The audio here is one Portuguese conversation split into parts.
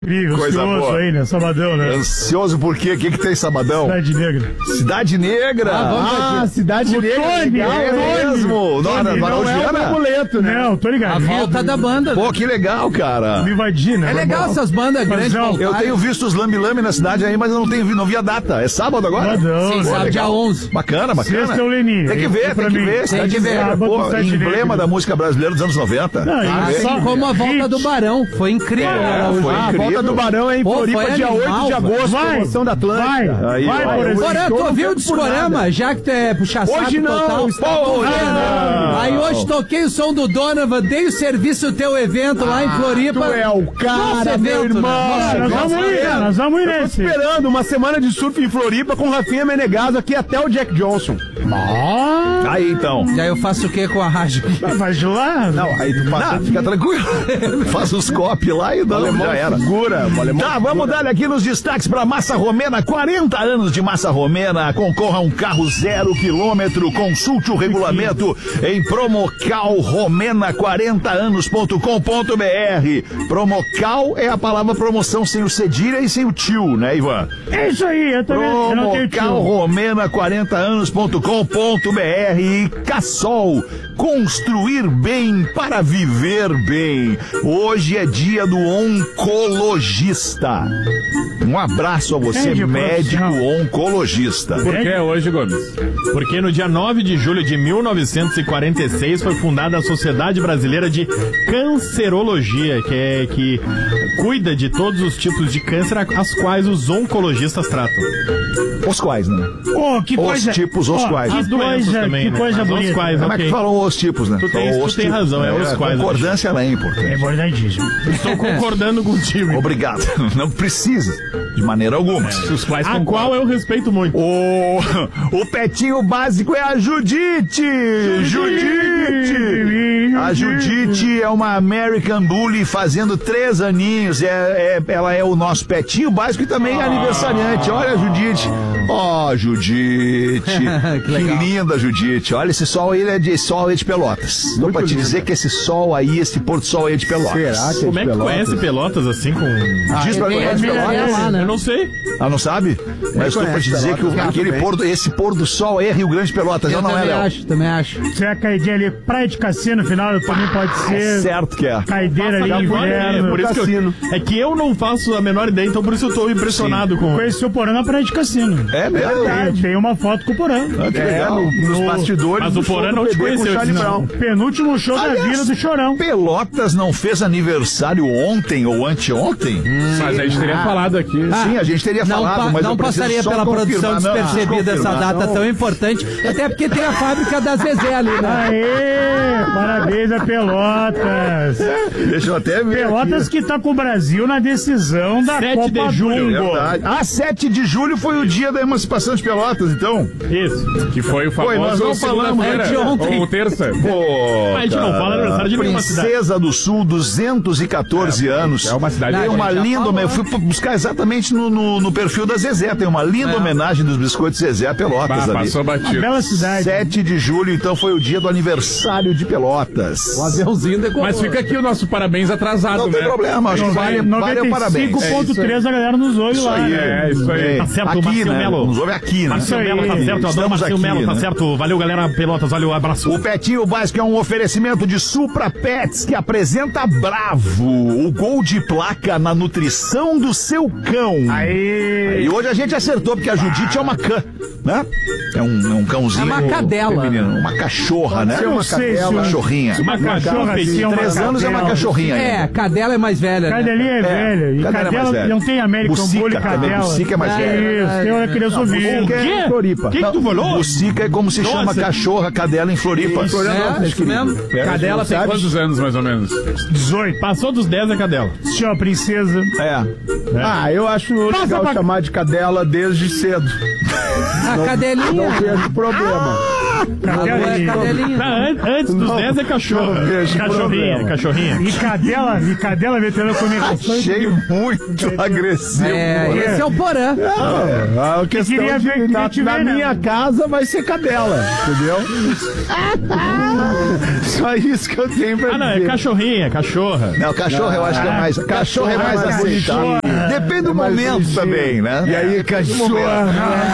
Coisa boa. Aí, né? Sabadão, né? Ansioso por quê? O que tem sabadão? Cidade Negra. Cidade Negra! Cidade Negra. É mesmo! Não é o amuleto, né? Não, tô ligado. A volta da banda. Pô, que legal, cara. Me invadir, né? É legal essas bandas grandes. Eu tenho visto os lambi-lambi na cidade aí, mas eu não vi a data. É sábado agora? Não, sim, sábado, dia 11. Bacana. Sexta é o Leninho. Tem que ver. Cidade Negra, pô, emblema da música brasileira dos anos 90. Assim como a volta do Barão. Foi incrível. Foi incrível. A volta do Barão é em Floripa, dia 8 de agosto, promoção da Atlântica. Vai, Porã, tu ouviu o Discorama? Já que tu é puxa-saco hoje não, total. Aí hoje toquei o som do Donovan, dei o serviço do teu evento lá em Floripa. Tu é o cara, meu irmão. Nós vamos ir Eu tô nesse. esperando uma semana de surf em Floripa com Rafinha Menegaso aqui até o Jack Johnson. Aí, então. E aí eu faço o que com a rádio? Vai de lá? Não, aí tu passa, fica tranquilo. Faz os copos lá e já era. Tá, vamos dar aqui nos destaques pra Massa Romena. 40 anos de Massa Romena. Concorra a um carro 0 km. Consulte o regulamento em promocalromena40anos.com.br. Promocal é a palavra promoção sem o cedilha e sem o tio, né, Ivan? É isso aí, eu também não tenho tio. Promocalromena40anos.com.br. E Cassol, construir bem para viver bem. Hoje é dia do oncologista. Um abraço a você, médico oncologista. Por que hoje, Gomes? Porque no dia 9 de julho de 1946 foi fundada a Sociedade Brasileira de Cancerologia, que cuida de todos os tipos de câncer as quais os oncologistas tratam. Os quais, né? Que coisa. Os tipos, os quais. As doenças também, que né? coisa bonita. Os quais, Como é que falam os tipos, né? Tu tem razão, é os quais. A concordância ela é importante. É importantíssimo. Estou concordando contigo. Obrigado. Não precisa, de maneira alguma. Os quais a qual eu respeito muito. O petinho básico é a Judite! A Judite é uma American Bully fazendo 3 aninhos. Ela é o nosso petinho básico e também é aniversariante. Olha a Judite. Judite. que linda, Judite. Olha, esse sol aí é de Pelotas. Dou pra te dizer que esse sol aí, esse pôr do sol aí é de Pelotas. Será que Como é que conhece Pelotas assim com... Diz pra conhece Pelotas? Lá, né? Eu não sei. Não sabe? Mas estou pra te dizer que esse pôr do sol é Rio Grande Pelotas, não é, Léo? Também acho. Se é caidinha ali, praia de cassino no final também pode ser. Certo que é. Caideira ali, inverno. Por isso que eu não faço a menor ideia, então por isso eu tô impressionado com... Conheci o Porã na praia de cassino. É verdade. Tem uma foto com o Porã. Que legal. Nos bastidores. Mas o Porã não te conheceu, não. Penúltimo show da Vila do Chorão. Pelotas não fez aniversário ontem ou anteontem? Mas a gente teria falado aqui. Sim, a gente teria falado, mas não passaria pela produção despercebida essa data tão importante, até porque tem a fábrica da Zezé ali, né? Aê! Parabéns a Pelotas. Deixa eu até ver. Pelotas aqui. Que tá com o Brasil na decisão da 7 Copa de julho. Verdade. 7 de julho foi o dia da emancipação de Pelotas, então. Isso. Que foi o famoso nós não falamos, segunda-feira, ou terça. Pô, a gente não fala aniversário de nenhuma cidade. Princesa do Sul, 214 anos. É uma cidade. Tem uma linda, eu fui buscar exatamente no perfil da Zezé. Tem uma linda homenagem dos biscoitos Zezé a Pelotas ali. Passou batido. Uma bela cidade. 7 de julho, então, foi o dia do aniversário de Pelotas. O aviãozinho decolou. Mas fica aqui o nosso parabéns atrasado, Não né? tem problema, acho que vale o parabéns. 5.3 a galera nos olhos lá. Isso aí. Tá certo, aqui, Marcinho né? Melo. Nos ouve aqui, né? Marcinho Melo tá certo, eu adoro Estamos Marcinho aqui, Melo, tá né? certo. Valeu, galera Pelotas, valeu, um abraço. O Petinho Básico é um oferecimento de Supra Pets, que apresenta Bravo, o gol de placa na nutrição do seu cão. Aí. E hoje a gente acertou, porque a Judite é uma cã, né? É um cãozinho. É uma cadela. Feminino, uma cachorra, né? Uma cadela. Cachorrinha. Uma cachorra assim, 3 anos é uma cachorrinha. É, cadela é mais velha. Né? Cadelinha é velha. E cadela é mais velha. não tem American Bully cadela. Bucica é mais velha. Isso, tem uma criança ouvindo. O quê? Floripa. O que tu falou? Bucica é como se chama cachorra, cadela em Floripa. Isso mesmo. Cadela tem quantos anos, mais ou menos? 18. Passou dos 10 a cadela. Senhor princesa. Eu acho legal chamar de cadela desde cedo. A cadelinha. Não vejo problema. Cadelinha. Antes dos 10 é cachorro. Cachorrinha. E cadela metendo comunicação. Achei muito agressivo. Esse é o Porã. A questão queria ver, na queria ver, minha casa vai ser cadela, entendeu? Só isso que eu tenho pra Não, é dizer. cachorrinha, cachorra. Não, cachorro eu acho que é mais. Cachorro é mais aceitável. Depende do momento também, né? E aí, cachorra?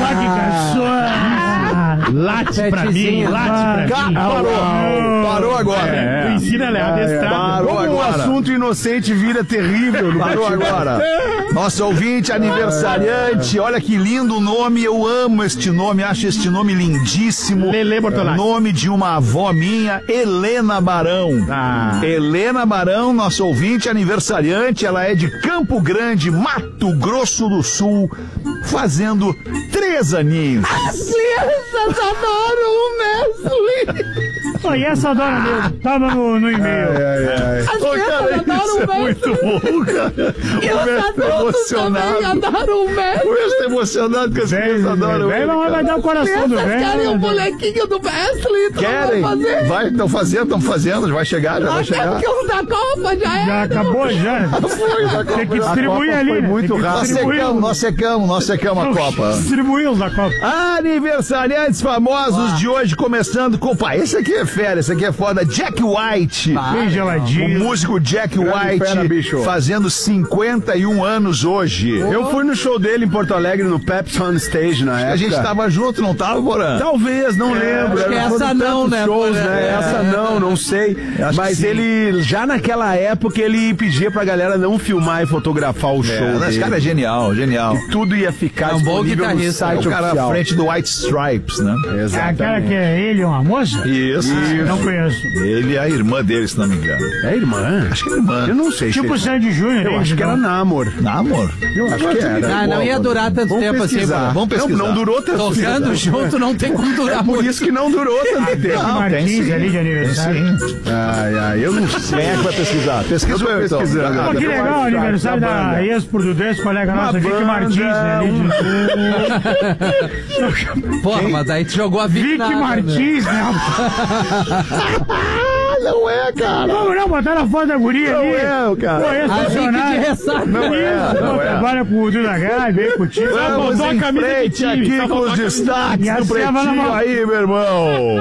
Late pra mim, late pra mim. Parou agora. Tu ensina ela a adestrar. Parou Como um agora. assunto inocente vira terrível no Parou agora. Nosso ouvinte aniversariante, olha que lindo nome, eu amo este nome, acho este nome lindíssimo. Lelê Bortolatti. Nome de uma avó minha, Helena Barão. Helena Barão, nosso ouvinte aniversariante, ela é de Campo Grande, Mato Grosso do Sul, fazendo 3 aninhos. Crianças adoram o Messi. E essa dona dele? Tava no e-mail. As crianças adoram o Messi. Muito bom, cara. E os adultos também adoram o Messi. O Messi tá emocionado que as crianças adoram ele, Vai cara. dar o coração do Crianças querem o velho. bonequinho do Messi. Querem? Estão fazendo, vai chegar, já vai Até chegar. porque os da Copa já Já era. acabou, já. Tem que distribuir ali, foi né? muito Tem que rápido. distribuir. Nós secamos a Copa. Distribuir os da Copa. Aniversariantes famosos de hoje, começando com... Pá, esse aqui é fera, esse aqui é foda. Jack White. Bem O geladinho. músico Jack White fera, bicho. fazendo 51 anos hoje. Eu fui no show dele em Porto Alegre, no Pepsi On Stage, na época. A gente tava junto, não tava, Porã? Talvez, não lembro. acho que Era essa foram não, tantos né, shows, Porã? né? Essa não sei. Acho que Mas sim. ele, já naquela época, ele pedia pra galera não filmar e fotografar o show Esse dele. cara é genial, genial. Tudo ia ficar É um bom disponível no guitarrista. É site o cara oficial. à frente do White Stripes, né? A cara que é ele, uma moça? Isso. Não conheço. Ele é a irmã dele, se não me engano. É irmã? Acho que é irmã. Eu não sei. Tipo o se é Sandy Júnior. irmã. Eu acho que era Namor. Namor? Eu acho que era. Não ia durar tanto Vamos tempo pesquisar. assim. Vamos pesquisar. Não durou tanto Tocando junto não tem como durar Por muito. isso que não durou tanto tempo. Não, tem Martins sim. ali de aniversário. Sim. Ai, eu não sei. Quem é que vai pesquisar? Pesquisa eu, então. pesquisando. Pô, que legal, aniversário da ex-português, colega nossa, Vicky Martins, né? Ali de... Porra, mas aí tu jogou a Vicky Vicky Martins, né? Não é, cara. Não, botaram a foto da guria ali. é, cara. Pô, A Vicky de ex-funcionário. ressaca. não é. Trabalha com o Duda Gai, veio contigo. Vamos botou a em camisa de frente time, aqui só com os botou a destaques E a do Seva na Pretinho mão. aí, meu irmão.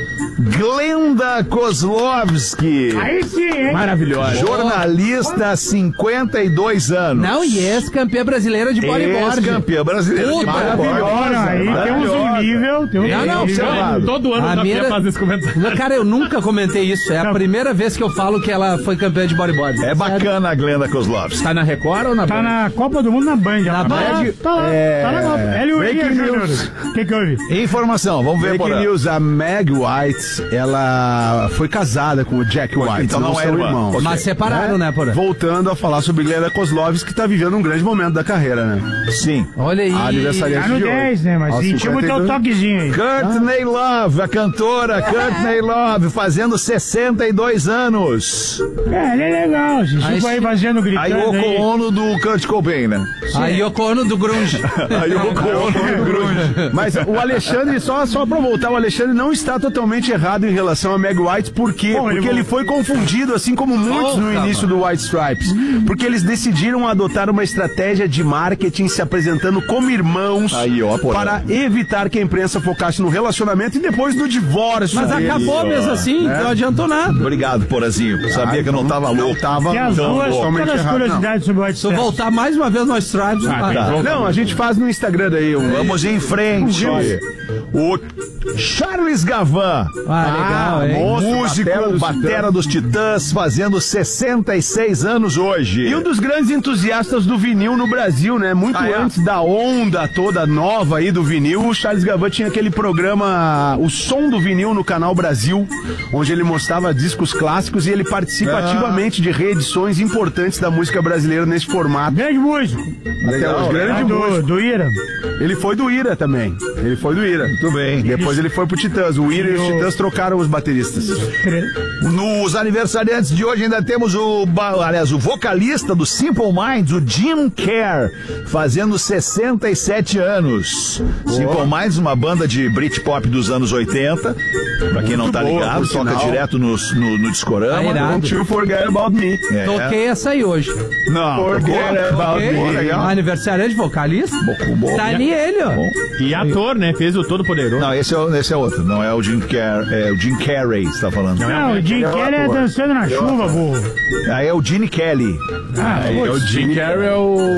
Glenda Kozlovski, Aí sim, hein? Maravilhosa. jornalista, 52 anos. Não, e ex-campeã brasileira de bodyboard. Ex-campeã brasileira de Puta, bodyboard. Olha, aí temos um nível. Não, nível. Todo ano A já minha- faz esse comentário. Não, cara, eu nunca comentei isso. É a Não. primeira vez que eu falo que ela foi campeã de bodyboard. É bacana a Glenda Kozlovski. Tá na Record ou na Tá Band? na Copa do Mundo na Band. Na Band? Tá lá, tá na Copa. Ele e o Breaking Júnior. news. O que houve? Informação, vamos ver, Breaking Porã. news, a Meg White, ela foi casada com o Jack White. Então não é são irmã. irmãos. Ok. Mas separaram, né, Porã? Voltando a falar sobre Glenda Kozlovski, que tá vivendo um grande momento da carreira, né? Sim. Olha aí. A aniversariante Tá no de hoje. 10, né? Mas Aos sentimos o teu 52. toquezinho aí. Courtney Love, a cantora Courtney Love, fazendo 62 anos. É, ele é legal. Você Aí ficou aí sim. fazendo, A gritando Yoko aí. Ono do Kurt Cobain, né? A Yoko Ono do grunge. A Yoko Ono do grunge. Mas o Alexandre, só pra voltar, o Alexandre não está totalmente errado em relação a Meg White, por quê? Bom, Porque ele foi confundido, assim como muitos no início do White Stripes. Porque eles decidiram adotar uma estratégia de marketing se apresentando como irmãos Aí, ó, Porã. para evitar que a imprensa focasse no relacionamento e depois no divórcio. Mas deles. acabou mesmo assim, não adiantou nada. Obrigado, Porazinho. Sabia que eu não tava louco. Tava Tem as Então, duas, totalmente todas as errado, não. curiosidades sobre o White Se eu Stripes. voltar mais uma vez no Stripes, Não, a gente faz no Instagram daí. Vamos em frente. O Charles Gavan. legal, hein? Músico, batera dos Titãs, fazendo 66 anos hoje. E um dos grandes entusiastas do vinil no Brasil, né? Muito antes da onda toda nova aí do vinil, o Charles Gavan tinha aquele programa O Som do Vinil no Canal Brasil, onde ele mostrava gostava de discos clássicos e ele participa ativamente de reedições importantes da música brasileira nesse formato. Grande músico. Até hoje, grande músico. Do Ira. Ele foi do Ira também. Muito bem. Depois ele foi pro Titãs. O Ira e os Titãs trocaram os bateristas. Nos aniversariantes de hoje ainda temos o vocalista do Simple Minds, o Jim Kerr, fazendo 67 anos. Simple Minds, uma banda de Britpop dos anos 80. Pra quem não tá ligado, toca direto no Discorama. Don't you forget about me. Toquei essa aí hoje. Não, Forget about me. legal. Aniversariante vocalista? Bom. Tá ali ele, ó. E ator, né? Fez o Todo Poderoso. Não, esse é outro. Não é o Jim Kerr, é o Jim Carrey, você tá falando. Não, o Jim Kelly é dançando na chuva, burro. Aí é o Gene Kelly. Ah, O Jim Carrey é o